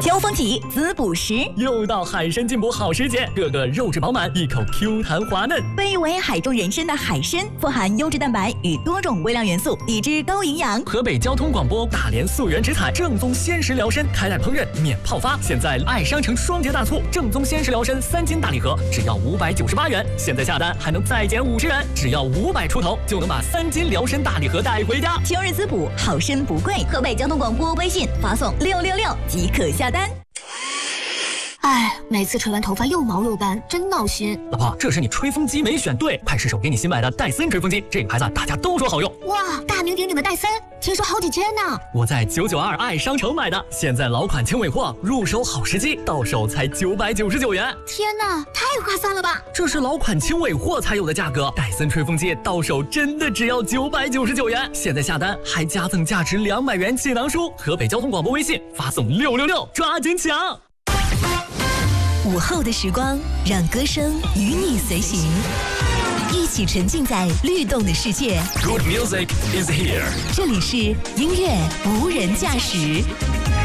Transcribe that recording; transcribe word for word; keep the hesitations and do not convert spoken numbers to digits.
交锋体滋补食， 又到海参进补好时节，个个肉质饱满，一口 Q 弹滑嫩。 被誉为海中人参的海参，富含优质蛋白与多种微量元素，以致高营养。 河北交通广播大连溯源直采正宗鲜食辽参，开袋烹饪免泡发。现在爱商城双节大促，正宗鲜食辽参三斤大礼盒只要五百九十八元，现在下单还能再减五十元，只要五百出头就能把三斤辽参大礼盒带回家。 秋日滋补，好参不贵。河北交通广播微信发送六六六即可下单。 哎，每次吹完头发又毛又干，真闹心。 老婆，这是你吹风机没选对，快试手给你新买的戴森吹风机，这个牌子大家都说好用。 哇，大名鼎鼎的戴森，听说好几千呢。 我在九九二爱商城买的，现在老款轻尾货，入手好时机，到手才九百九十九元。 天哪，太划算了吧！ 这是老款轻尾货才有的价格，戴森吹风机到手真的只要九百九十九元，现在下单还加赠价值两百元气囊书。河北交通广播微信发送六六六，抓紧抢！ 午后的时光，让歌声与你随行，一起沉浸在律动的世界。 Good music is here。 这里是音乐无人驾驶。